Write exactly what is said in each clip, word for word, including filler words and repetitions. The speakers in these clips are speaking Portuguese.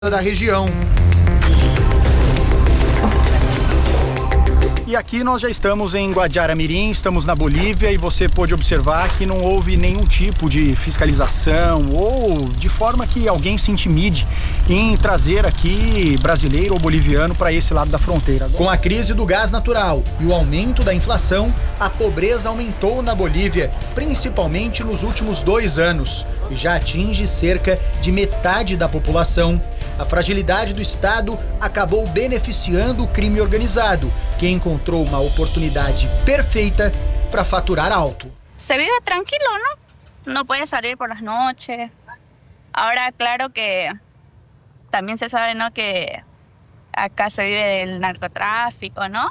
da região. E aqui nós já estamos em Guajará-Mirim, estamos na Bolívia, e você pôde observar que não houve nenhum tipo de fiscalização ou de forma que alguém se intimide em trazer aqui brasileiro ou boliviano para esse lado da fronteira. Com a crise do gás natural e o aumento da inflação, a pobreza aumentou na Bolívia, principalmente nos últimos dois anos, e já atinge cerca de metade da população. A fragilidade do Estado acabou beneficiando o crime organizado, que encontrou uma oportunidade perfeita para faturar alto. Se vive tranquilo, ¿no? No puede salir por las noches. Ahora, claro que también se sabe, ¿no? Que acá se vive el narcotráfico, ¿no?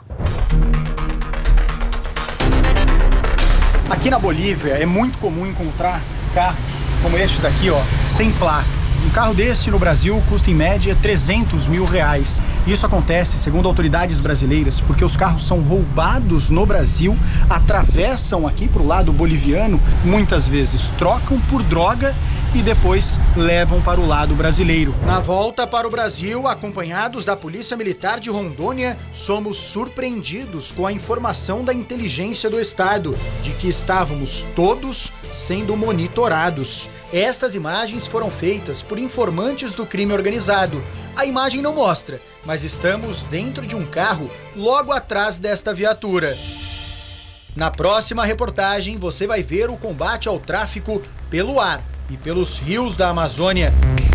Aqui na Bolívia é muito comum encontrar carros como este daqui, ó, sem placa. Um carro desse no Brasil custa em média trezentos mil reais. Isso acontece, segundo autoridades brasileiras, porque os carros são roubados no Brasil, atravessam aqui para o lado boliviano, muitas vezes trocam por droga e depois levam para o lado brasileiro. Na volta para o Brasil, acompanhados da Polícia Militar de Rondônia, somos surpreendidos com a informação da inteligência do Estado de que estávamos todos sendo monitorados. Estas imagens foram feitas por informantes do crime organizado. A imagem não mostra, mas estamos dentro de um carro logo atrás desta viatura. Na próxima reportagem, você vai ver o combate ao tráfico pelo ar e pelos rios da Amazônia.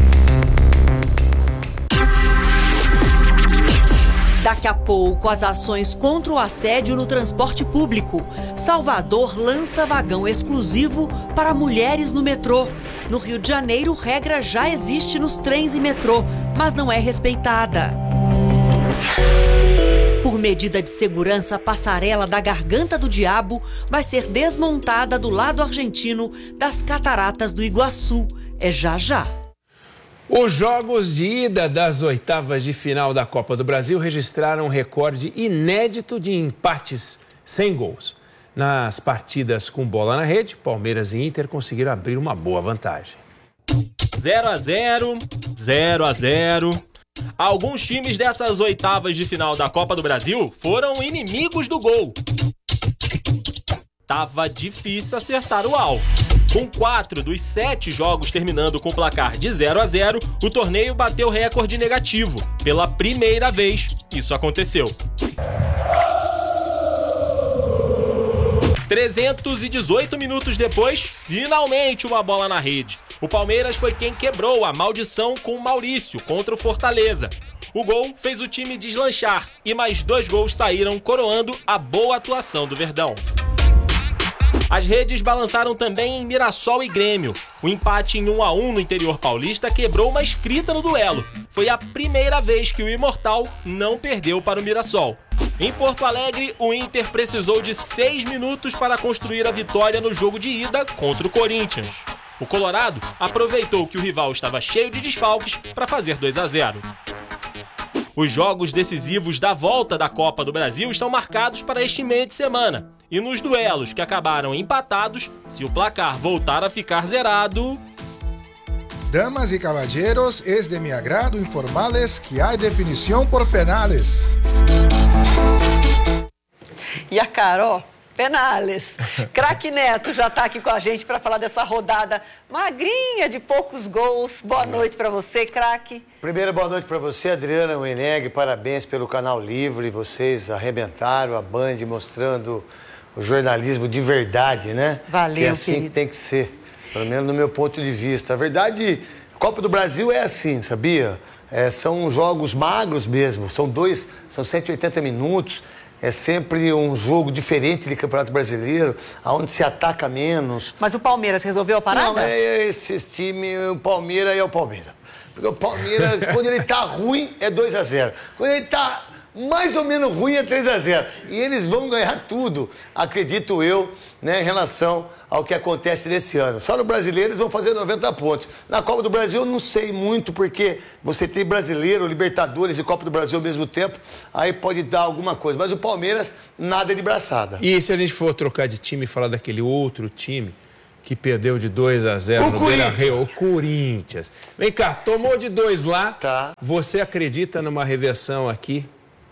Daqui a pouco, as ações contra o assédio no transporte público. Salvador lança vagão exclusivo para mulheres no metrô. No Rio de Janeiro, regra já existe nos trens e metrô, mas não é respeitada. Por medida de segurança, a passarela da Garganta do Diabo vai ser desmontada do lado argentino das Cataratas do Iguaçu. É já já. Os jogos de ida das oitavas de final da Copa do Brasil registraram um recorde inédito de empates sem gols. Nas partidas com bola na rede, Palmeiras e Inter conseguiram abrir uma boa vantagem. zero a zero, zero a zero. Alguns times dessas oitavas de final da Copa do Brasil foram inimigos do gol. Tava difícil acertar o alvo. Com quatro dos sete jogos terminando com placar de zero a zero, o torneio bateu recorde negativo. Pela primeira vez, isso aconteceu. trezentos e dezoito minutos depois, finalmente uma bola na rede. O Palmeiras foi quem quebrou a maldição com o Maurício contra o Fortaleza. O gol fez o time deslanchar e mais dois gols saíram coroando a boa atuação do Verdão. As redes balançaram também em Mirassol e Grêmio. O empate em um a um no interior paulista quebrou uma escrita no duelo. Foi a primeira vez que o Imortal não perdeu para o Mirassol. Em Porto Alegre, o Inter precisou de seis minutos para construir a vitória no jogo de ida contra o Corinthians. O Colorado aproveitou que o rival estava cheio de desfalques para fazer dois a zero. Os jogos decisivos da volta da Copa do Brasil estão marcados para este meio de semana. E nos duelos que acabaram empatados, se o placar voltar a ficar zerado... Damas e caballeros, es de mi agrado informarles que hay definición por penales. E a Carol, penales. Craque Neto já está aqui com a gente para falar dessa rodada magrinha de poucos gols. Boa noite para você, craque. Primeiro, boa noite para você, Adriana Weneg. Parabéns pelo Canal Livre. Vocês arrebentaram a Band mostrando o jornalismo de verdade, né? Valeu, que é assim querido. que tem que ser, pelo menos no meu ponto de vista. A verdade, a Copa do Brasil é assim, sabia? É, são jogos magros mesmo. São dois, são cento e oitenta minutos. É sempre um jogo diferente de Campeonato Brasileiro, onde se ataca menos. Mas o Palmeiras resolveu a parada? Não, é esse time, o Palmeiras é o Palmeiras. Porque o Palmeiras, quando ele tá ruim, é dois a zero. Quando ele tá mais ou menos ruim, é três a zero. E eles vão ganhar tudo, acredito eu, né, em relação ao que acontece nesse ano. Só no Brasileiro eles vão fazer noventa pontos. Na Copa do Brasil eu não sei muito, porque você tem Brasileiro, Libertadores e Copa do Brasil ao mesmo tempo, aí pode dar alguma coisa. Mas o Palmeiras, nada de braçada. E se a gente for trocar de time e falar daquele outro time que perdeu de dois a zero O no Corinthians. Beira-Rio. O Corinthians. Vem cá, tomou de dois lá. Tá. Você acredita numa reversão aqui?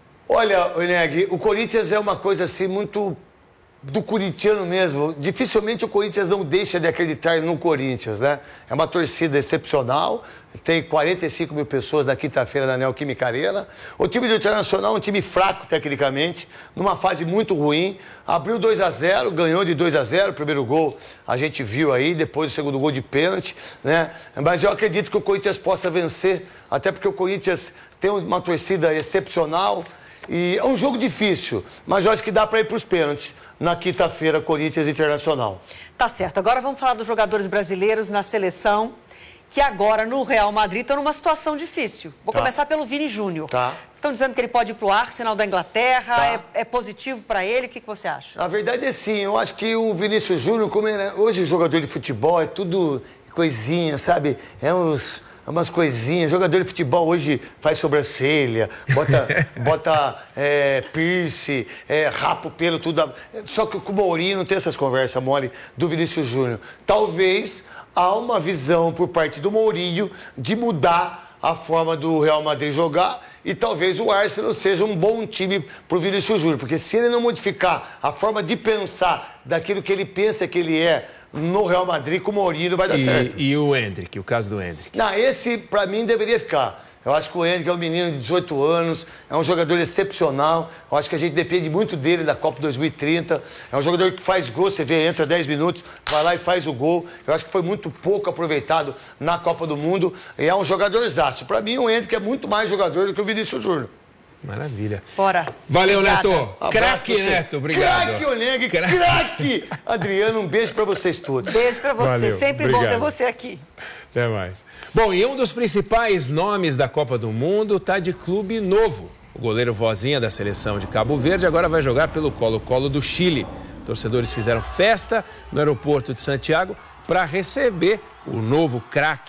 Olha, Oneg, o Corinthians é uma coisa assim muito do corintiano mesmo. Dificilmente o Corinthians não deixa de acreditar no Corinthians, né? É uma torcida excepcional, tem quarenta e cinco mil pessoas na quinta-feira na Neoquímica Arena. O time do Internacional é um time fraco tecnicamente, numa fase muito ruim. Abriu dois a zero, ganhou de dois a zero, o primeiro gol a gente viu aí, depois o segundo gol de pênalti, né? Mas eu acredito que o Corinthians possa vencer, até porque o Corinthians tem uma torcida excepcional. E é um jogo difícil, mas eu acho que dá para ir para os pênaltis na quinta-feira, Corinthians Internacional. Tá certo. Agora vamos falar dos jogadores brasileiros na seleção, que agora no Real Madrid estão numa situação difícil. Vou Tá. começar pelo Vini Júnior. Tá. Estão dizendo que ele pode ir para o Arsenal da Inglaterra. Tá. É, é positivo para ele? O que, que você acha? A verdade é sim, eu acho que o Vinícius Júnior, como é, hoje jogador de futebol, é tudo coisinha, sabe? É uns... umas coisinhas, jogador de futebol hoje faz sobrancelha, bota, bota é, piercing, é, rapa o pelo, tudo. Só que com o Mourinho não tem essas conversas mole do Vinícius Júnior. Talvez há uma visão por parte do Mourinho de mudar a forma do Real Madrid jogar e talvez o Arsenal seja um bom time para o Vinícius Júnior, porque se ele não modificar a forma de pensar daquilo que ele pensa que ele é no Real Madrid, com o Mourinho vai dar E, certo. e o Endrick, o caso do Endrick? Não, esse para mim deveria ficar. Eu acho que o Endrick é um menino de dezoito anos, é um jogador excepcional. Eu acho que a gente depende muito dele da Copa dois mil e trinta. É um jogador que faz gol, você vê, entra dez minutos, vai lá e faz o gol. Eu acho que foi muito pouco aproveitado na Copa do Mundo. E é um jogadorzaço. Para mim, o Endrick é muito mais jogador do que o Vinícius Júnior. Maravilha. Bora. Valeu, Obrigada. Neto. Abraço Craque, pra você. Neto. Obrigado. Craque, Oneg. Cra- Craque. Adriano, um beijo para vocês todos. Beijo para você. Valeu. Sempre bom ter Obrigado. você aqui. Até mais. Bom, e um dos principais nomes da Copa do Mundo está de clube novo. O goleiro Vozinha da seleção de Cabo Verde agora vai jogar pelo Colo-Colo do Chile. Torcedores fizeram festa no aeroporto de Santiago para receber o novo craque.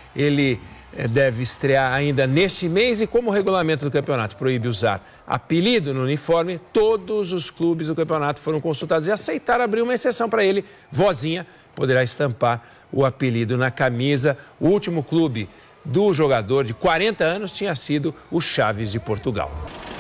Ele eh, deve estrear ainda neste mês e como o regulamento do campeonato proíbe usar apelido no uniforme, todos os clubes do campeonato foram consultados e aceitaram abrir uma exceção para ele. Vozinha poderá estampar o apelido na camisa. O último clube do jogador de quarenta anos tinha sido o Chaves de Portugal.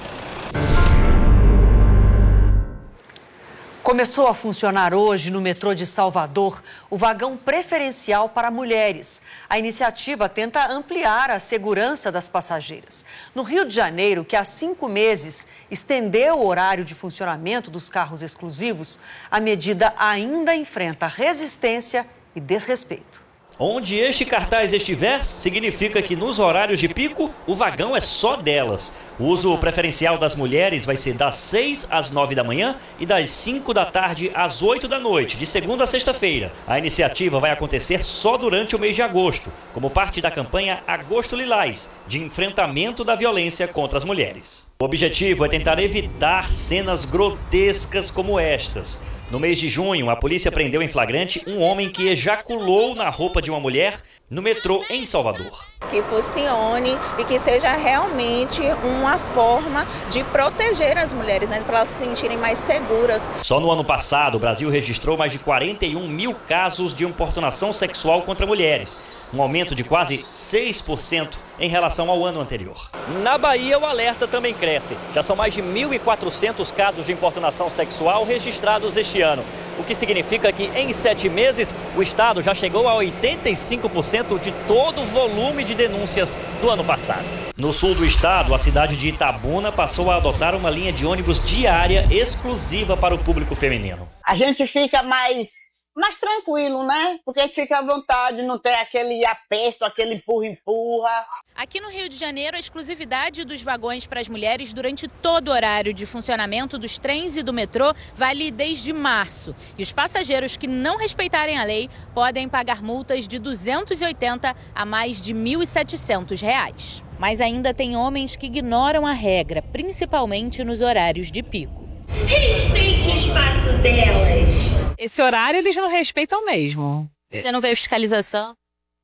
Começou a funcionar hoje no metrô de Salvador o vagão preferencial para mulheres. A iniciativa tenta ampliar a segurança das passageiras. No Rio de Janeiro, que há cinco meses estendeu o horário de funcionamento dos carros exclusivos, a medida ainda enfrenta resistência e desrespeito. Onde este cartaz estiver, significa que nos horários de pico, o vagão é só delas. O uso preferencial das mulheres vai ser das seis às nove da manhã e das cinco da tarde às oito da noite, de segunda a sexta-feira. A iniciativa vai acontecer só durante o mês de agosto, como parte da campanha Agosto Lilás, de enfrentamento da violência contra as mulheres. O objetivo é tentar evitar cenas grotescas como estas. No mês de junho, a polícia prendeu em flagrante um homem que ejaculou na roupa de uma mulher no metrô em Salvador. Que funcione e que seja realmente uma forma de proteger as mulheres, né, para elas se sentirem mais seguras. Só no ano passado, o Brasil registrou mais de quarenta e um mil casos de importunação sexual contra mulheres, um aumento de quase seis por cento em relação ao ano anterior. Na Bahia, o alerta também cresce. Já são mais de mil e quatrocentos casos de importunação sexual registrados este ano, o que significa que em sete meses o estado já chegou a oitenta e cinco por cento de todo o volume de denúncias do ano passado. No sul do estado, a cidade de Itabuna passou a adotar uma linha de ônibus diária exclusiva para o público feminino. A gente fica mais, mais tranquilo, né? Porque fica à vontade, não tem aquele aperto, aquele empurra-empurra. Aqui no Rio de Janeiro, a exclusividade dos vagões para as mulheres durante todo o horário de funcionamento dos trens e do metrô vale desde março. E os passageiros que não respeitarem a lei podem pagar multas de duzentos e oitenta a mais de mil e setecentos reais. Mas ainda tem homens que ignoram a regra, principalmente nos horários de pico. Respeite o espaço delas. Esse horário eles não respeitam mesmo. Você não vê fiscalização?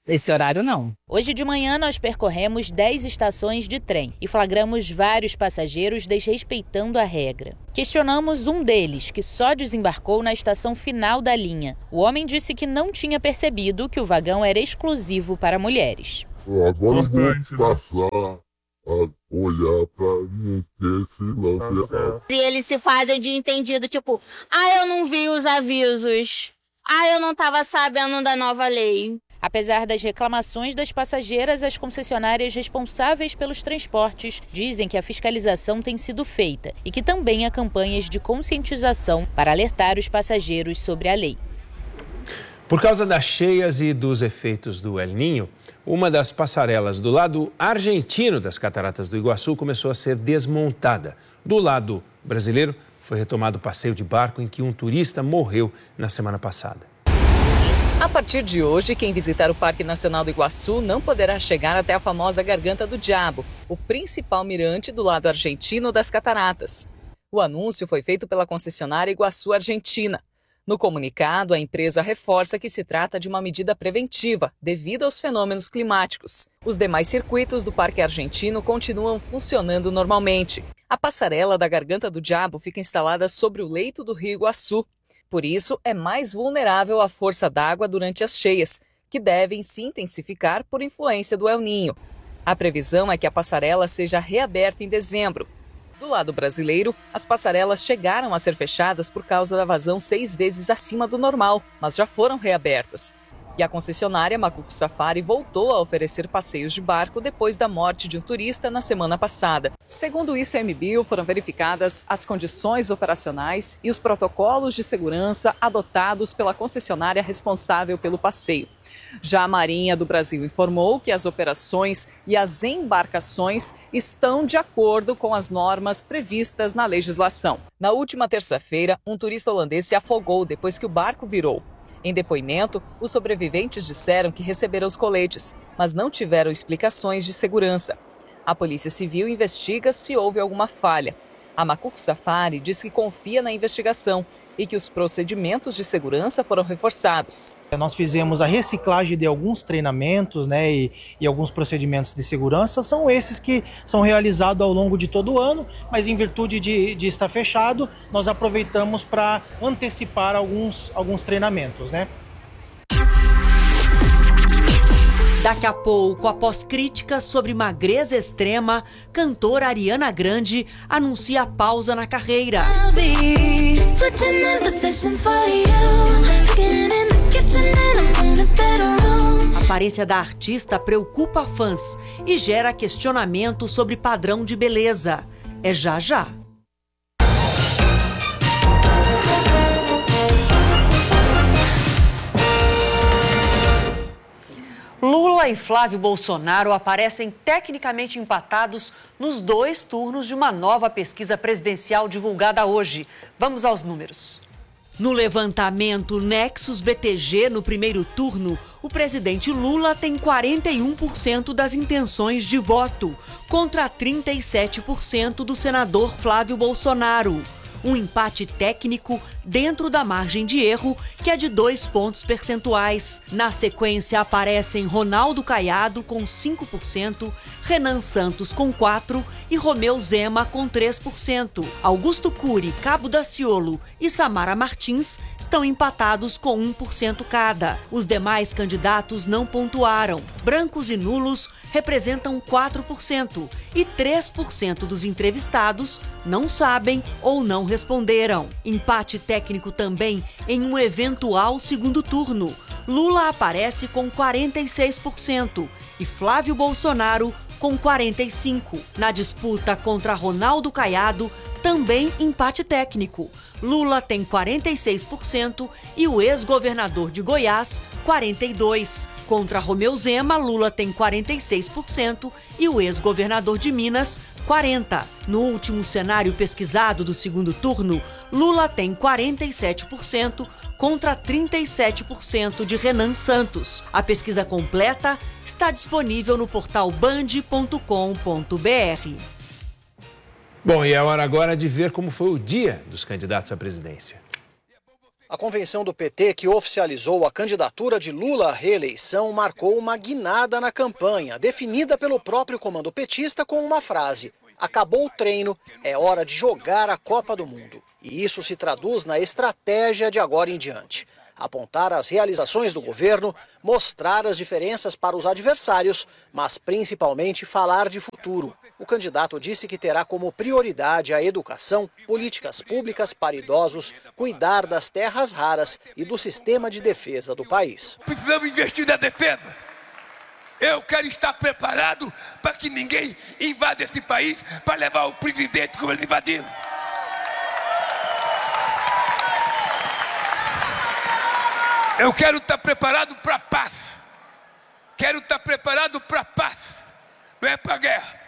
Esse horário não. Hoje de manhã nós percorremos dez estações de trem e flagramos vários passageiros desrespeitando a regra. Questionamos um deles, que só desembarcou na estação final da linha. O homem disse que não tinha percebido que o vagão era exclusivo para mulheres. Agora eu vou passar a olhar pra mim ter esse lance. E eles se fazem de entendido, tipo, ah, eu não vi os avisos. Ah, eu não estava sabendo da nova lei. Apesar das reclamações das passageiras, as concessionárias responsáveis pelos transportes dizem que a fiscalização tem sido feita e que também há campanhas de conscientização para alertar os passageiros sobre a lei. Por causa das cheias e dos efeitos do El Niño, uma das passarelas do lado argentino das Cataratas do Iguaçu começou a ser desmontada. Do lado brasileiro, foi retomado o passeio de barco em que um turista morreu na semana passada. A partir de hoje, quem visitar o Parque Nacional do Iguaçu não poderá chegar até a famosa Garganta do Diabo, o principal mirante do lado argentino das cataratas. O anúncio foi feito pela concessionária Iguaçu Argentina. No comunicado, a empresa reforça que se trata de uma medida preventiva, devido aos fenômenos climáticos. Os demais circuitos do Parque Argentino continuam funcionando normalmente. A passarela da Garganta do Diabo fica instalada sobre o leito do Rio Iguaçu. Por isso, é mais vulnerável à força d'água durante as cheias, que devem se intensificar por influência do El Niño. A previsão é que a passarela seja reaberta em dezembro. Do lado brasileiro, as passarelas chegaram a ser fechadas por causa da vazão seis vezes acima do normal, mas já foram reabertas. E a concessionária Macuco Safari voltou a oferecer passeios de barco depois da morte de um turista na semana passada. Segundo o I C M B I, foram verificadas as condições operacionais e os protocolos de segurança adotados pela concessionária responsável pelo passeio. Já a Marinha do Brasil informou que as operações e as embarcações estão de acordo com as normas previstas na legislação. Na última terça-feira, um turista holandês se afogou depois que o barco virou. Em depoimento, os sobreviventes disseram que receberam os coletes, mas não tiveram explicações de segurança. A Polícia Civil investiga se houve alguma falha. A Macuco Safari diz que confia na investigação e que os procedimentos de segurança foram reforçados. Nós fizemos a reciclagem de alguns treinamentos, né, e, e alguns procedimentos de segurança, são esses que são realizados ao longo de todo o ano, mas em virtude de, de estar fechado, nós aproveitamos para antecipar alguns, alguns treinamentos, né? Daqui a pouco, após críticas sobre magreza extrema, cantora Ariana Grande anuncia pausa na carreira. A aparência da artista preocupa fãs e gera questionamento sobre padrão de beleza. É já já. Lula e Flávio Bolsonaro aparecem tecnicamente empatados nos dois turnos de uma nova pesquisa presidencial divulgada hoje. Vamos aos números. No levantamento Nexus B T G, no primeiro turno, o presidente Lula tem quarenta e um por cento das intenções de voto, contra trinta e sete por cento do senador Flávio Bolsonaro. Um empate técnico dentro da margem de erro, que é de dois pontos percentuais. Na sequência aparecem Ronaldo Caiado com cinco por cento, Renan Santos com quatro por cento e Romeu Zema com três por cento. Augusto Cury, Cabo Daciolo e Samara Martins estão empatados com um por cento cada. Os demais candidatos não pontuaram. Brancos e nulos representam quatro por cento e três por cento dos entrevistados não sabem ou não responderam. Empate técnico também em um eventual segundo turno. Lula aparece com quarenta e seis por cento e Flávio Bolsonaro com quarenta e cinco por cento. Na disputa contra Ronaldo Caiado, também empate técnico. Lula tem quarenta e seis por cento e o ex-governador de Goiás, quarenta e dois por cento. Contra Romeu Zema, Lula tem quarenta e seis por cento e o ex-governador de Minas, quarenta por cento. No último cenário pesquisado do segundo turno, Lula tem quarenta e sete por cento contra trinta e sete por cento de Renan Santos. A pesquisa completa está disponível no portal band ponto com ponto br. Bom, e é hora agora de ver como foi o dia dos candidatos à presidência. A convenção do P T, que oficializou a candidatura de Lula à reeleição, marcou uma guinada na campanha, definida pelo próprio comando petista com uma frase: acabou o treino, é hora de jogar a Copa do Mundo. E isso se traduz na estratégia de agora em diante. Apontar as realizações do governo, mostrar as diferenças para os adversários, mas principalmente falar de futuro. O candidato disse que terá como prioridade a educação, políticas públicas para idosos, cuidar das terras raras e do sistema de defesa do país. Precisamos investir na defesa. Eu quero estar preparado para que ninguém invada esse país para levar o presidente como eles invadiram. Eu quero estar preparado para a paz. Quero estar preparado para a paz. Não é para a guerra.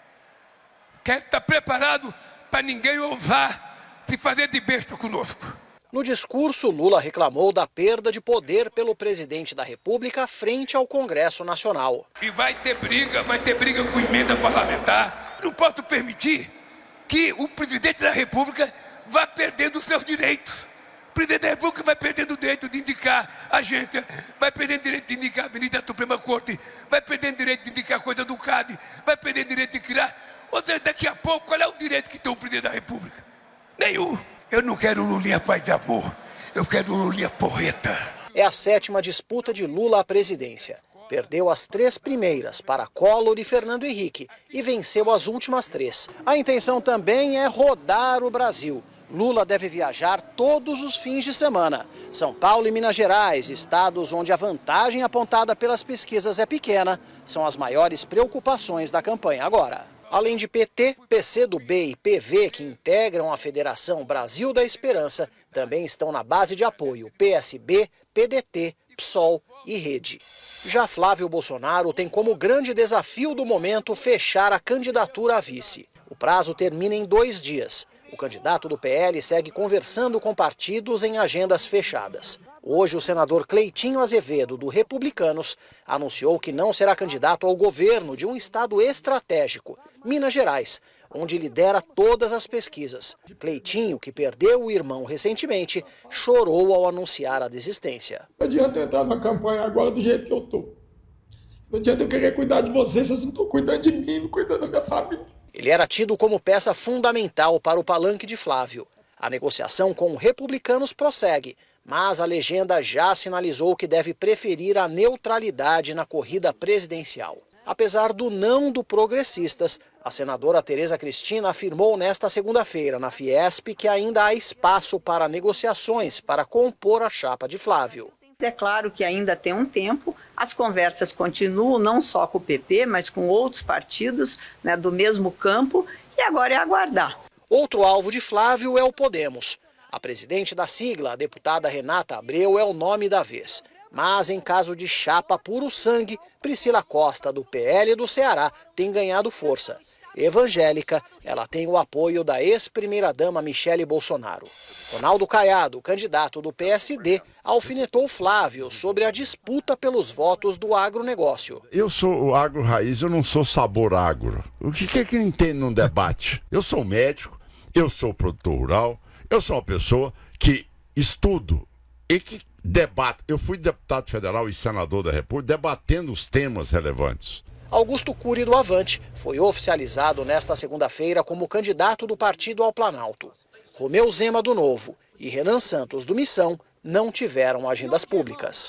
Quero estar preparado para ninguém ousar se fazer de besta conosco. No discurso, Lula reclamou da perda de poder pelo presidente da República frente ao Congresso Nacional. E vai ter briga, vai ter briga com emenda parlamentar. Não posso permitir que o presidente da República vá perdendo os seus direitos. O presidente da República vai perdendo o direito de indicar agência, vai perdendo o direito de indicar a ministra da Suprema Corte, vai perdendo o direito de indicar coisa do C A D, vai perdendo o direito de criar. Ou seja, daqui a pouco, qual é o direito que tem o presidente da República? Nenhum. Eu não quero Lulinha paz de amor, eu quero Lulinha porreta. É a sétima disputa de Lula à presidência. Perdeu as três primeiras para Collor e Fernando Henrique e venceu as últimas três. A intenção também é rodar o Brasil. Lula deve viajar todos os fins de semana. São Paulo e Minas Gerais, estados onde a vantagem apontada pelas pesquisas é pequena, são as maiores preocupações da campanha agora. Além de P T, P C do B e P V, que integram a Federação Brasil da Esperança, também estão na base de apoio P S B, P D T, PSOL e Rede. Já Flávio Bolsonaro tem como grande desafio do momento fechar a candidatura a vice. O prazo termina em dois dias. O candidato do P L segue conversando com partidos em agendas fechadas. Hoje, o senador Cleitinho Azevedo, do Republicanos, anunciou que não será candidato ao governo de um estado estratégico, Minas Gerais, onde lidera todas as pesquisas. Cleitinho, que perdeu o irmão recentemente, chorou ao anunciar a desistência. Não adianta eu entrar na campanha agora do jeito que eu estou. Não adianta eu querer cuidar de vocês, vocês não estão cuidando de mim, não cuidando da minha família. Ele era tido como peça fundamental para o palanque de Flávio. A negociação com Republicanos prossegue, mas a legenda já sinalizou que deve preferir a neutralidade na corrida presidencial. Apesar do não do Progressistas, a senadora Tereza Cristina afirmou nesta segunda-feira na Fiesp que ainda há espaço para negociações para compor a chapa de Flávio. É claro que ainda tem um tempo, as conversas continuam não só com o P P, mas com outros partidos, né, do mesmo campo, e agora é aguardar. Outro alvo de Flávio é o Podemos. A presidente da sigla, a deputada Renata Abreu, é o nome da vez. Mas em caso de chapa puro sangue, Priscila Costa, do P L do Ceará, tem ganhado força. Evangélica, ela tem o apoio da ex-primeira-dama Michele Bolsonaro. Ronaldo Caiado, candidato do P S D, alfinetou Flávio sobre a disputa pelos votos do agronegócio. Eu sou o agro raiz, eu não sou sabor agro. O que é que entende num debate? Eu sou médico, eu sou produtor rural, eu sou uma pessoa que estudo e que debate. Eu fui deputado federal e senador da República debatendo os temas relevantes. Augusto Cury do Avante foi oficializado nesta segunda-feira como candidato do partido ao Planalto. Romeu Zema do Novo e Renan Santos do Missão não tiveram agendas públicas.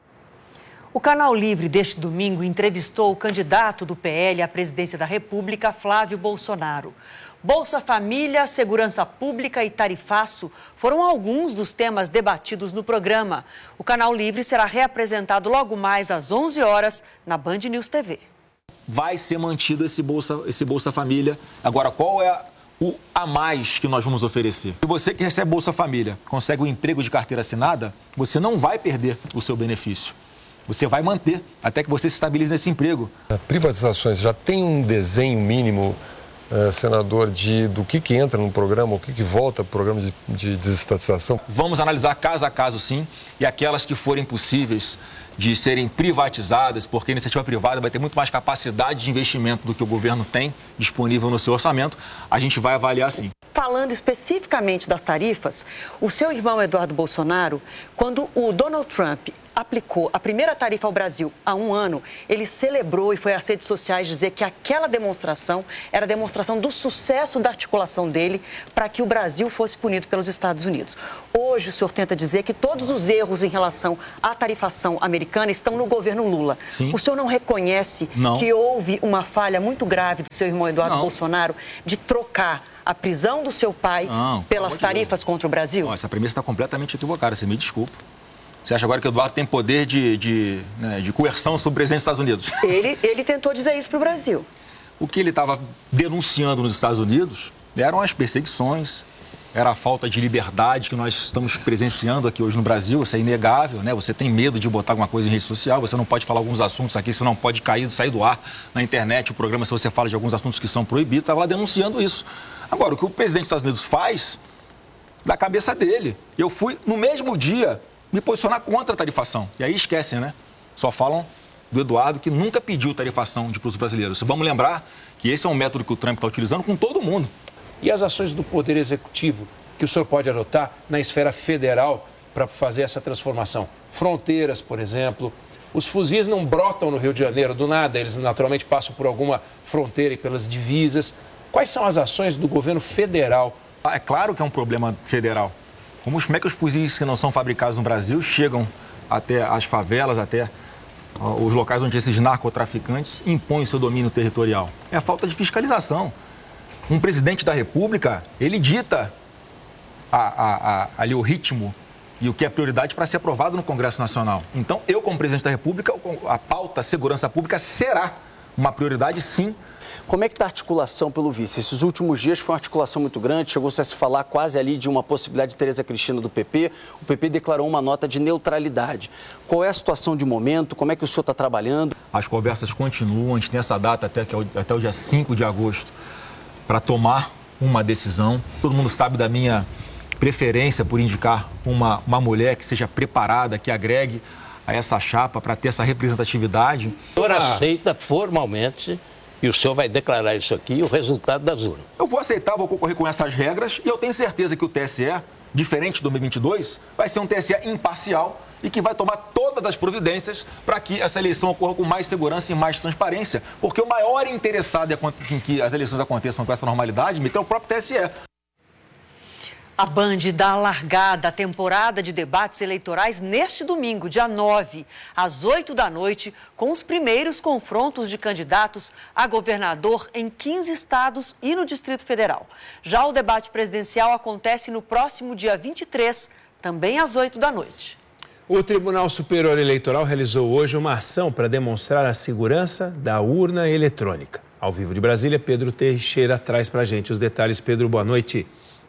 O Canal Livre deste domingo entrevistou o candidato do P L à presidência da República, Flávio Bolsonaro. Bolsa Família, segurança pública e tarifaço foram alguns dos temas debatidos no programa. O Canal Livre será reapresentado logo mais às onze horas na Band News T V. Vai ser mantido esse Bolsa, esse Bolsa Família. Agora, qual é o a mais que nós vamos oferecer? Se você que recebe Bolsa Família consegue um emprego de carteira assinada, você não vai perder o seu benefício. Você vai manter até que você se estabilize nesse emprego. As privatizações já tem um desenho mínimo é, senador, de, do que, que entra no programa, o que, que volta para o programa de, de desestatização? Vamos analisar caso a caso, sim, e aquelas que forem possíveis de serem privatizadas, porque a iniciativa privada vai ter muito mais capacidade de investimento do que o governo tem disponível no seu orçamento, a gente vai avaliar sim. Falando especificamente das tarifas, o seu irmão Eduardo Bolsonaro, quando o Donald Trump aplicou a primeira tarifa ao Brasil há um ano, ele celebrou e foi às redes sociais dizer que aquela demonstração era a demonstração do sucesso da articulação dele para que o Brasil fosse punido pelos Estados Unidos. Hoje o senhor tenta dizer que todos os erros em relação à tarifação americana estão no governo Lula. Sim. O senhor não reconhece Não. que houve uma falha muito grave do seu irmão Eduardo Não. Bolsonaro de trocar a prisão do seu pai Não, pelas tarifas contra o Brasil? Não, essa premissa está completamente equivocada, você me desculpa. Você acha agora que o Eduardo tem poder de, de, né, de coerção sobre o presidente dos Estados Unidos? Ele, ele tentou dizer isso para o Brasil. O que ele estava denunciando nos Estados Unidos eram as perseguições, era a falta de liberdade que nós estamos presenciando aqui hoje no Brasil. Isso é inegável, né? Você tem medo de botar alguma coisa em rede social, você não pode falar alguns assuntos aqui, você não pode cair, sair do ar na internet, o programa, se você fala de alguns assuntos que são proibidos, estava lá denunciando isso. Agora, o que o presidente dos Estados Unidos faz, da cabeça dele. Eu fui, no mesmo dia, me posicionar contra a tarifação. E aí esquecem, né? Só falam do Eduardo, que nunca pediu tarifação de produtos brasileiros. Vamos lembrar que esse é um método que o Trump está utilizando com todo mundo. E as ações do Poder Executivo que o senhor pode adotar na esfera federal para fazer essa transformação? Fronteiras, por exemplo. Os fuzis não brotam no Rio de Janeiro do nada, eles naturalmente passam por alguma fronteira e pelas divisas. Quais são as ações do governo federal? É claro que é um problema federal. Como, como é que os fuzis que não são fabricados no Brasil chegam até as favelas, até uh, os locais onde esses narcotraficantes impõem seu domínio territorial? É a falta de fiscalização. Um presidente da República, ele dita a, a, a, ali o ritmo e o que é prioridade para ser aprovado no Congresso Nacional. Então, eu, como presidente da República, a pauta segurança pública será uma prioridade, sim. Como é que está a articulação pelo vice? Esses últimos dias foi uma articulação muito grande, chegou-se a se falar quase ali de uma possibilidade de Tereza Cristina do P P. O P P declarou uma nota de neutralidade. Qual é a situação de momento? Como é que o senhor está trabalhando? As conversas continuam, a gente tem essa data até, que é o, até o dia cinco de agosto para tomar uma decisão. Todo mundo sabe da minha preferência por indicar uma, uma mulher que seja preparada, que agregue a essa chapa para ter essa representatividade. O senhor aceita formalmente, e o senhor vai declarar isso aqui, o resultado das urnas? Eu vou aceitar, vou concorrer com essas regras e eu tenho certeza que o T S E, diferente do dois mil e vinte e dois, vai ser um T S E imparcial e que vai tomar todas as providências para que essa eleição ocorra com mais segurança e mais transparência. Porque o maior interessado em que as eleições aconteçam com essa normalidade é o próprio T S E. A Band dá largada à temporada de debates eleitorais neste domingo, dia nove, às oito da noite, com os primeiros confrontos de candidatos a governador em quinze estados e no Distrito Federal. Já o debate presidencial acontece no próximo dia vinte e três, também às oito da noite. O Tribunal Superior Eleitoral realizou hoje uma ação para demonstrar a segurança da urna eletrônica. Ao vivo de Brasília, Pedro Teixeira traz para a gente os detalhes. Pedro, boa noite.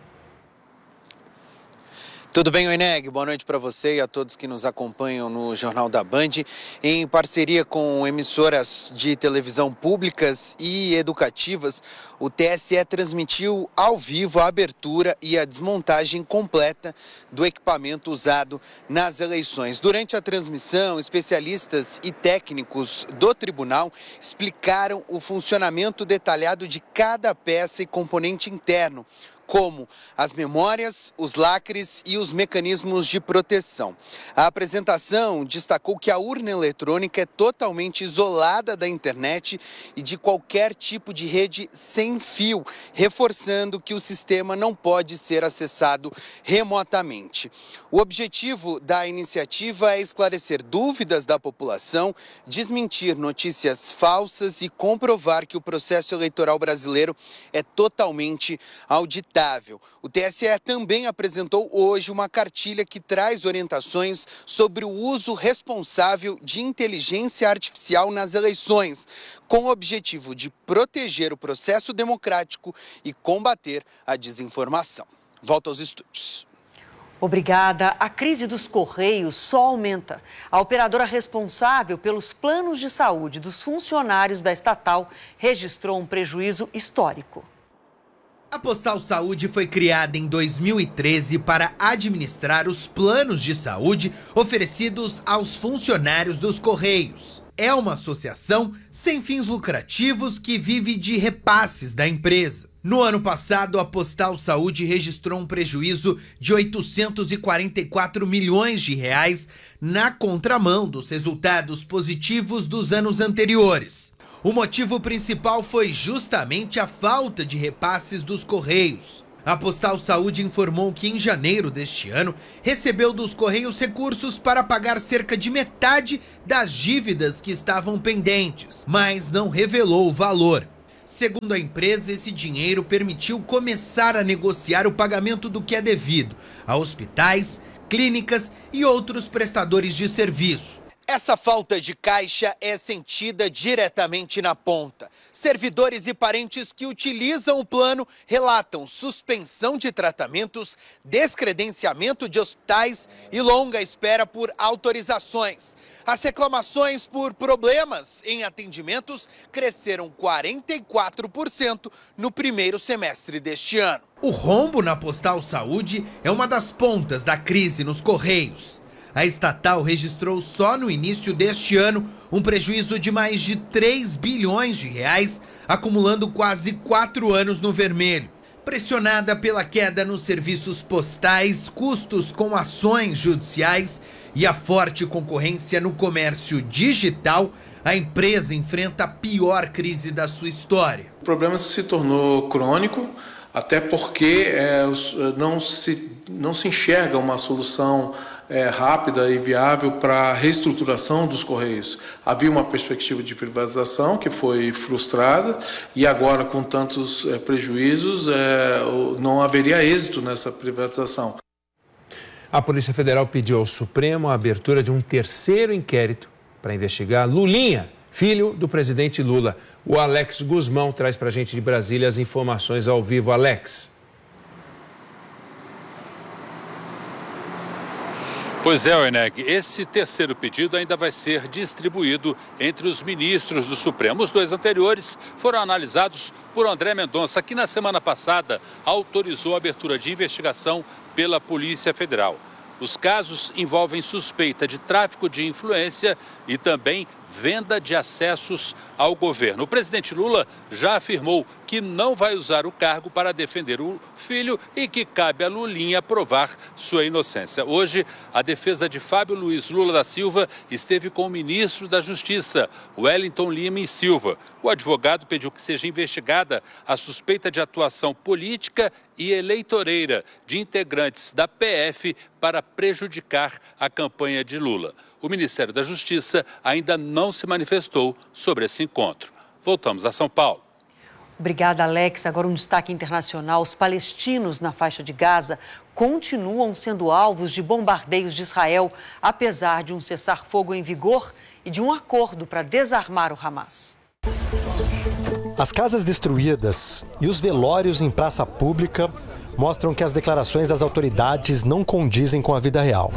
Tudo bem, Oineg? Boa noite para você e a todos que nos acompanham no Jornal da Band. Em parceria com emissoras de televisão públicas e educativas, o T S E transmitiu ao vivo a abertura e a desmontagem completa do equipamento usado nas eleições. Durante a transmissão, especialistas e técnicos do tribunal explicaram o funcionamento detalhado de cada peça e componente interno, como as memórias, os lacres e os mecanismos de proteção. A apresentação destacou que a urna eletrônica é totalmente isolada da internet e de qualquer tipo de rede sem fio, reforçando que o sistema não pode ser acessado remotamente. O objetivo da iniciativa é esclarecer dúvidas da população, desmentir notícias falsas e comprovar que o processo eleitoral brasileiro é totalmente auditável. O T S E também apresentou hoje uma cartilha que traz orientações sobre o uso responsável de inteligência artificial nas eleições, com o objetivo de proteger o processo democrático e combater a desinformação. Volto aos estúdios. Obrigada. A crise dos Correios só aumenta. A operadora responsável pelos planos de saúde dos funcionários da estatal registrou um prejuízo histórico. A Postal Saúde foi criada em dois mil e treze para administrar os planos de saúde oferecidos aos funcionários dos Correios. É uma associação sem fins lucrativos que vive de repasses da empresa. No ano passado, a Postal Saúde registrou um prejuízo de oitocentos e quarenta e quatro milhões de reais na contramão dos resultados positivos dos anos anteriores. O motivo principal foi justamente a falta de repasses dos Correios. A Postal Saúde informou que em janeiro deste ano recebeu dos Correios recursos para pagar cerca de metade das dívidas que estavam pendentes, mas não revelou o valor. Segundo a empresa, esse dinheiro permitiu começar a negociar o pagamento do que é devido a hospitais, clínicas e outros prestadores de serviço. Essa falta de caixa é sentida diretamente na ponta. Servidores e parentes que utilizam o plano relatam suspensão de tratamentos, descredenciamento de hospitais e longa espera por autorizações. As reclamações por problemas em atendimentos cresceram quarenta e quatro por cento no primeiro semestre deste ano. O rombo na Postal Saúde é uma das pontas da crise nos Correios. A estatal registrou só no início deste ano um prejuízo de mais de três bilhões de reais, acumulando quase quatro anos no vermelho. Pressionada pela queda nos serviços postais, custos com ações judiciais e a forte concorrência no comércio digital, a empresa enfrenta a pior crise da sua história. O problema se tornou crônico, até porque é, não, se, não se enxerga uma solução É, rápida e viável para a reestruturação dos Correios. Havia uma perspectiva de privatização que foi frustrada e agora, com tantos é, prejuízos, é, não haveria êxito nessa privatização. A Polícia Federal pediu ao Supremo a abertura de um terceiro inquérito para investigar Lulinha, filho do presidente Lula. O Alex Guzmão traz para a gente de Brasília as informações ao vivo. Alex. Pois é, Oeneg, esse terceiro pedido ainda vai ser distribuído entre os ministros do Supremo. Os dois anteriores foram analisados por André Mendonça, que na semana passada autorizou a abertura de investigação pela Polícia Federal. Os casos envolvem suspeita de tráfico de influência e também venda de acessos ao governo. O presidente Lula já afirmou que não vai usar o cargo para defender o filho e que cabe a Lulinha provar sua inocência. Hoje, a defesa de Fábio Luiz Lula da Silva esteve com o ministro da Justiça, Wellington Lima e Silva. O advogado pediu que seja investigada a suspeita de atuação política e eleitoreira de integrantes da P F para prejudicar a campanha de Lula. O Ministério da Justiça ainda não se manifestou sobre esse encontro. Voltamos a São Paulo. Obrigada, Alex. Agora um destaque internacional. Os palestinos na faixa de Gaza continuam sendo alvos de bombardeios de Israel, apesar de um cessar-fogo em vigor e de um acordo para desarmar o Hamas. As casas destruídas e os velórios em praça pública mostram que as declarações das autoridades não condizem com a vida real.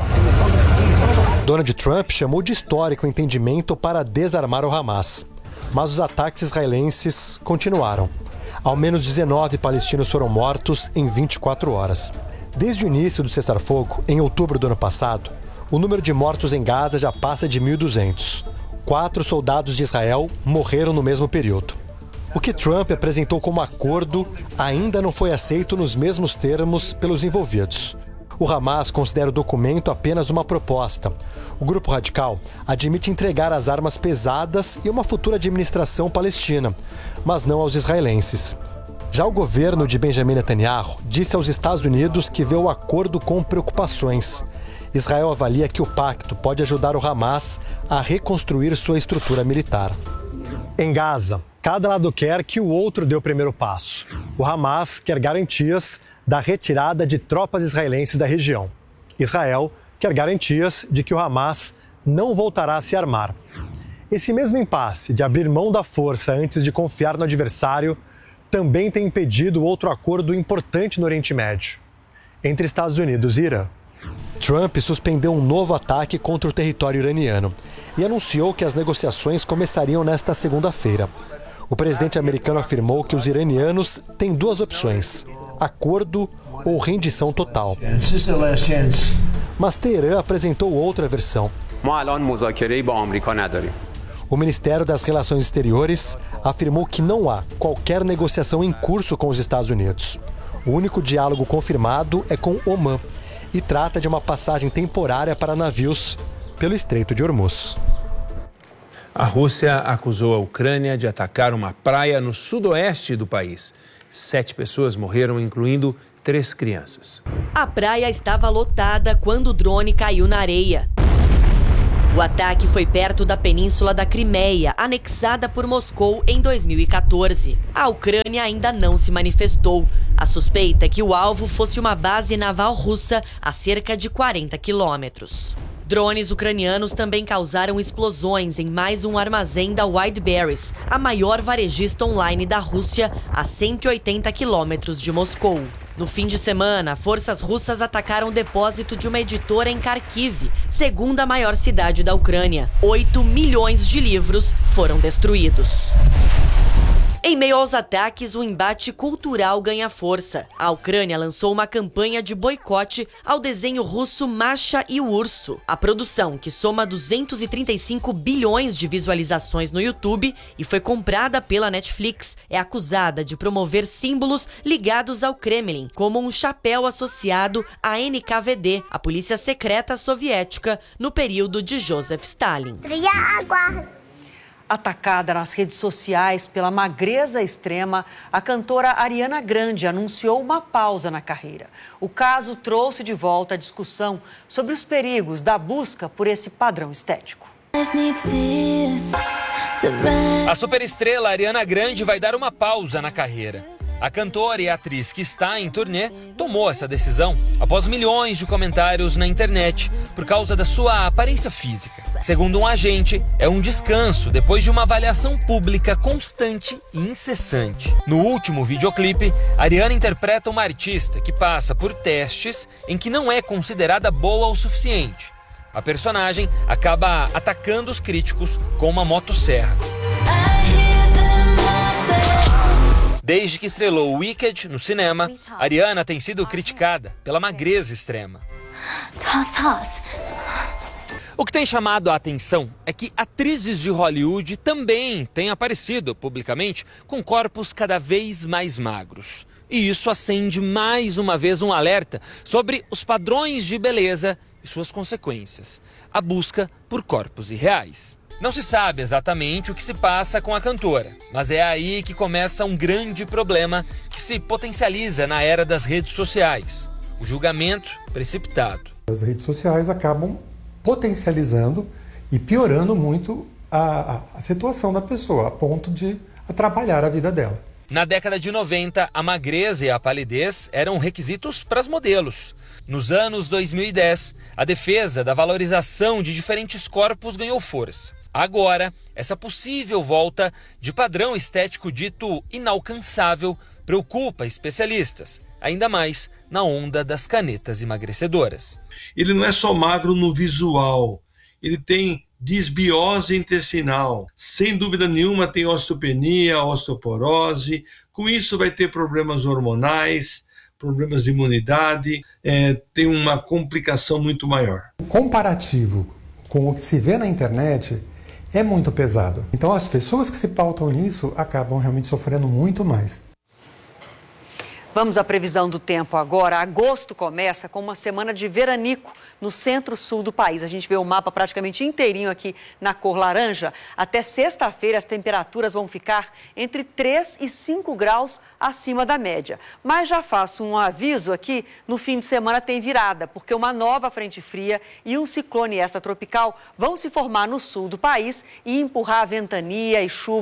Donald Trump chamou de histórico o entendimento para desarmar o Hamas, mas os ataques israelenses continuaram. Ao menos dezenove palestinos foram mortos em vinte e quatro horas. Desde o início do cessar-fogo, em outubro do ano passado, o número de mortos em Gaza já passa de mil e duzentos. Quatro soldados de Israel morreram no mesmo período. O que Trump apresentou como acordo ainda não foi aceito nos mesmos termos pelos envolvidos. O Hamas considera o documento apenas uma proposta. O grupo radical admite entregar as armas pesadas e uma futura administração palestina, mas não aos israelenses. Já o governo de Benjamin Netanyahu disse aos Estados Unidos que vê o acordo com preocupações. Israel avalia que o pacto pode ajudar o Hamas a reconstruir sua estrutura militar. Em Gaza, cada lado quer que o outro dê o primeiro passo. O Hamas quer garantias da retirada de tropas israelenses da região. Israel quer garantias de que o Hamas não voltará a se armar. Esse mesmo impasse de abrir mão da força antes de confiar no adversário também tem impedido outro acordo importante no Oriente Médio, entre Estados Unidos e Irã. Trump suspendeu um novo ataque contra o território iraniano e anunciou que as negociações começariam nesta segunda-feira. O presidente americano afirmou que os iranianos têm duas opções: acordo ou rendição total. Mas Teherã apresentou outra versão. O Ministério das Relações Exteriores afirmou que não há qualquer negociação em curso com os Estados Unidos. O único diálogo confirmado é com Omã e trata de uma passagem temporária para navios pelo Estreito de Hormuz. A Rússia acusou a Ucrânia de atacar uma praia no sudoeste do país. Sete pessoas morreram, incluindo três crianças. A praia estava lotada quando o drone caiu na areia. O ataque foi perto da península da Crimeia, anexada por Moscou em dois mil e quatorze. A Ucrânia ainda não se manifestou. A suspeita é que o alvo fosse uma base naval russa a cerca de quarenta quilômetros. Drones ucranianos também causaram explosões em mais um armazém da Wildberries, a maior varejista online da Rússia, a cento e oitenta quilômetros de Moscou. No fim de semana, forças russas atacaram o depósito de uma editora em Kharkiv, segunda maior cidade da Ucrânia. Oito milhões de livros foram destruídos. Em meio aos ataques, o embate cultural ganha força. A Ucrânia lançou uma campanha de boicote ao desenho russo Masha e o Urso. A produção, que soma duzentos e trinta e cinco bilhões de visualizações no YouTube e foi comprada pela Netflix, é acusada de promover símbolos ligados ao Kremlin, como um chapéu associado à N K V D, a polícia secreta soviética, no período de Joseph Stalin. Atacada nas redes sociais pela magreza extrema, a cantora Ariana Grande anunciou uma pausa na carreira. O caso trouxe de volta a discussão sobre os perigos da busca por esse padrão estético. A superestrela Ariana Grande vai dar uma pausa na carreira. A cantora e atriz que está em turnê tomou essa decisão após milhões de comentários na internet por causa da sua aparência física. Segundo um agente, é um descanso depois de uma avaliação pública constante e incessante. No último videoclipe, Ariana interpreta uma artista que passa por testes em que não é considerada boa o suficiente. A personagem acaba atacando os críticos com uma motosserra. Desde que estrelou Wicked no cinema, Ariana tem sido criticada pela magreza extrema. O que tem chamado a atenção é que atrizes de Hollywood também têm aparecido publicamente com corpos cada vez mais magros. E isso acende mais uma vez um alerta sobre os padrões de beleza e suas consequências, a busca por corpos irreais. Não se sabe exatamente o que se passa com a cantora, mas é aí que começa um grande problema que se potencializa na era das redes sociais: o julgamento precipitado. As redes sociais acabam potencializando e piorando muito a, a, a situação da pessoa, a ponto de atrapalhar a vida dela. Na década de noventa, a magreza e a palidez eram requisitos para as modelos. Nos anos dois mil e dez, a defesa da valorização de diferentes corpos ganhou força. Agora, essa possível volta de padrão estético dito inalcançável preocupa especialistas, ainda mais na onda das canetas emagrecedoras. Ele não é só magro no visual, ele tem disbiose intestinal. Sem dúvida nenhuma tem osteopenia, osteoporose. Com isso vai ter problemas hormonais, problemas de imunidade, é, tem uma complicação muito maior. O comparativo com o que se vê na internet é muito pesado. Então as pessoas que se pautam nisso acabam realmente sofrendo muito mais. Vamos à previsão do tempo agora. Agosto começa com uma semana de veranico no centro-sul do país. A gente vê o mapa praticamente inteirinho aqui na cor laranja. Até sexta-feira as temperaturas vão ficar entre três e cinco graus acima da média. Mas já faço um aviso aqui, no fim de semana tem virada, porque uma nova frente fria e um ciclone extratropical vão se formar no sul do país e empurrar ventania e chuva por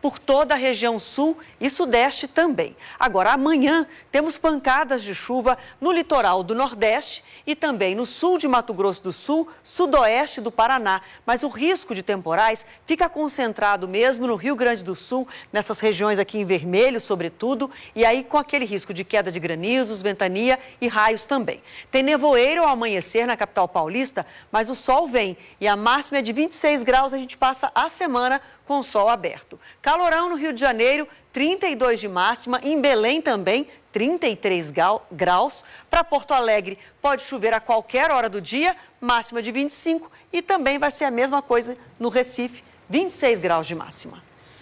por toda a região sul e sudeste também. Agora, amanhã, temos pancadas de chuva no litoral do Nordeste e também no sul de Mato Grosso do Sul, sudoeste do Paraná. Mas o risco de temporais fica concentrado mesmo no Rio Grande do Sul, nessas regiões aqui em vermelho, sobretudo, e aí com aquele risco de queda de granizos, ventania e raios também. Tem nevoeiro ao amanhecer na capital paulista, mas o sol vem e a máxima é de vinte e seis graus, a gente passa a semana com o sol aberto. Calorão no Rio de Janeiro, trinta e dois de máxima, em Belém também, trinta e três graus. Para Porto Alegre, pode chover a qualquer hora do dia, máxima de vinte e cinco, e também vai ser a mesma coisa no Recife, vinte e seis graus de máxima.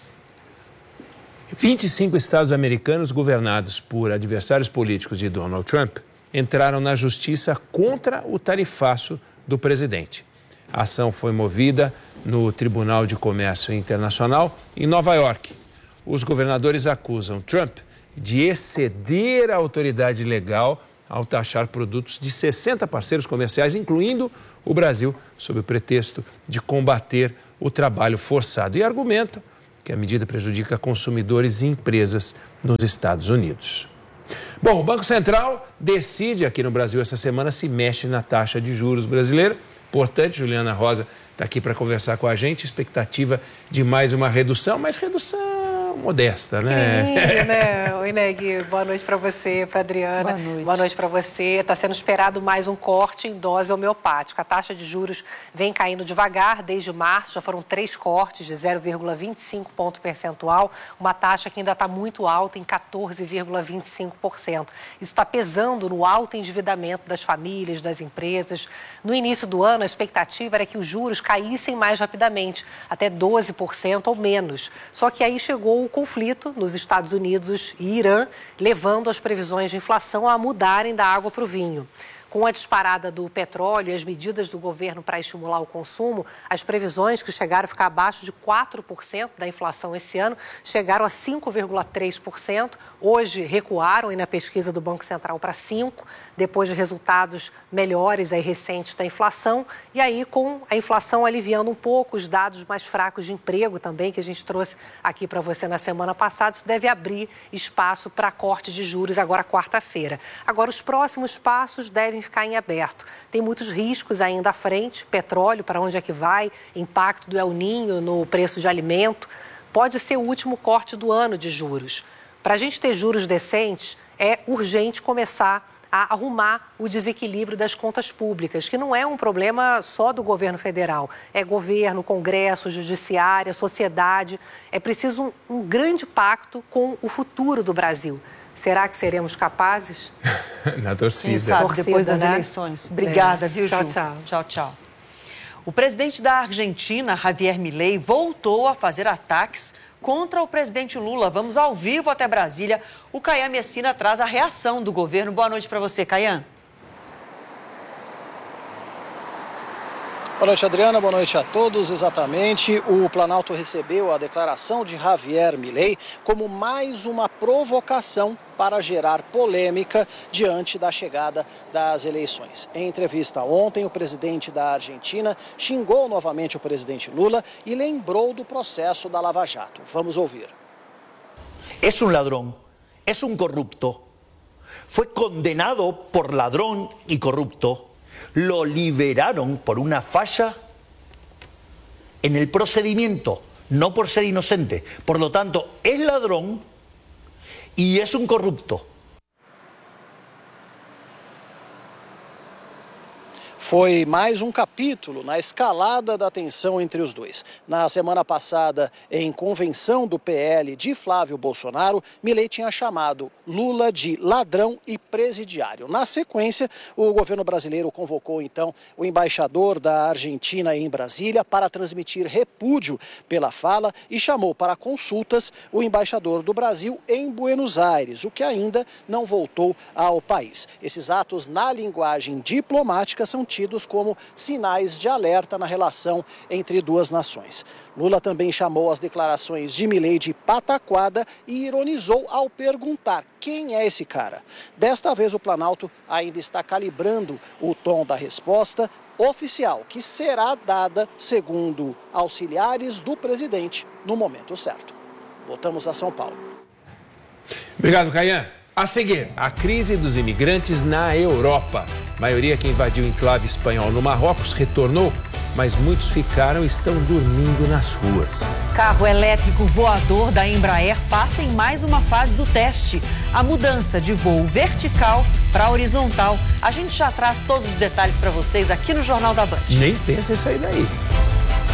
vinte e cinco estados americanos governados por adversários políticos de Donald Trump entraram na justiça contra o tarifaço do presidente. A ação foi movida no Tribunal de Comércio Internacional em Nova York. Os governadores acusam Trump de exceder a autoridade legal ao taxar produtos de sessenta parceiros comerciais, incluindo o Brasil, sob o pretexto de combater o trabalho forçado. E argumentam que a medida prejudica consumidores e empresas nos Estados Unidos. Bom, o Banco Central decide aqui no Brasil essa semana se mexe na taxa de juros brasileira. Importante, Juliana Rosa está aqui para conversar com a gente. Expectativa de mais uma redução, mas redução modesta, né? né? Oi, Neg, boa noite para você, para Adriana. Boa noite. Boa noite para você. Está sendo esperado mais um corte em dose homeopática. A taxa de juros vem caindo devagar desde março, já foram três cortes de zero vírgula vinte e cinco ponto percentual, uma taxa que ainda está muito alta, em quatorze vírgula vinte e cinco por cento. Isso está pesando no alto endividamento das famílias, das empresas. No início do ano, a expectativa era que os juros caíssem mais rapidamente, até doze por cento ou menos. Só que aí chegou o conflito nos Estados Unidos e Irã, levando as previsões de inflação a mudarem da água para o vinho. Com a disparada do petróleo e as medidas do governo para estimular o consumo, as previsões que chegaram a ficar abaixo de quatro por cento da inflação esse ano chegaram a cinco vírgula três por cento. Hoje recuaram aí na pesquisa do Banco Central para cinco por cento, depois de resultados melhores aí recentes da inflação. E aí, com a inflação aliviando um pouco, os dados mais fracos de emprego também, que a gente trouxe aqui para você na semana passada, isso deve abrir espaço para corte de juros agora quarta-feira. Agora, os próximos passos devem ficar em aberto. Tem muitos riscos ainda à frente, petróleo, para onde é que vai, impacto do El Niño no preço de alimento. Pode ser o último corte do ano de juros. Para a gente ter juros decentes, é urgente começar a arrumar o desequilíbrio das contas públicas, que não é um problema só do governo federal. É governo, Congresso, Judiciária, sociedade. É preciso um, um grande pacto com o futuro do Brasil. Será que seremos capazes? Na torcida. Quem sabe, Torcida, depois das né? eleições. Obrigada, é. viu, Tchau, Ju? tchau. Tchau, tchau. O presidente da Argentina, Javier Milei, voltou a fazer ataques contra o presidente Lula. Vamos ao vivo até Brasília. O Caian Messina traz a reação do governo. Boa noite para você, Caian. Boa noite, Adriana. Boa noite a todos. Exatamente, o Planalto recebeu a declaração de Javier Milei como mais uma provocação para gerar polêmica diante da chegada das eleições. Em entrevista ontem, o presidente da Argentina xingou novamente o presidente Lula e lembrou do processo da Lava Jato. Vamos ouvir. É um ladrão, é um corrupto. Foi condenado por ladrão e corrupto. Lo liberaron por una falla en el procedimiento, no por ser inocente. Por lo tanto, es ladrón y es un corrupto. Foi mais um capítulo na escalada da tensão entre os dois. Na semana passada, em convenção do P L de Flávio Bolsonaro, Milei tinha chamado Lula de ladrão e presidiário. Na sequência, o governo brasileiro convocou, então, o embaixador da Argentina em Brasília para transmitir repúdio pela fala e chamou para consultas o embaixador do Brasil em Buenos Aires, o que ainda não voltou ao país. Esses atos, na linguagem diplomática, são tidos como sinais de alerta na relação entre duas nações. Lula também chamou as declarações de Milei de pataquada e ironizou ao perguntar quem é esse cara. Desta vez o Planalto ainda está calibrando o tom da resposta oficial, que será dada, segundo auxiliares do presidente, no momento certo. voltamos a São Paulo. Obrigado, Caian. A seguir, a crise dos imigrantes na Europa. A maioria que invadiu o enclave espanhol no Marrocos retornou, mas muitos ficaram e estão dormindo nas ruas. Carro elétrico voador da Embraer passa em mais uma fase do teste. A mudança de voo vertical para horizontal. A gente já traz todos os detalhes para vocês aqui no Jornal da Band. Nem pensa em sair daí.